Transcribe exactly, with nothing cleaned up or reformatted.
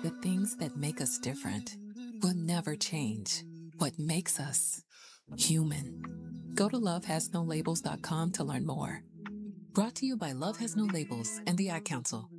The things that make us different will never change. What makes us human. Go to love has no labels dot com to learn more. Brought to you by Love Has No Labels and the Ad Council.